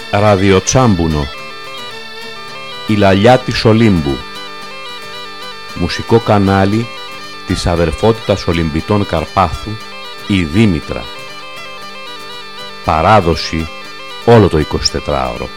Ραδιοτσάμπουνο. Η Λαλιά της Ολύμπου. Μουσικό κανάλι της αδερφότητας Ολυμπιτών Καρπάθου, η Δήμητρα. Παράδοση όλο το 24ωρο.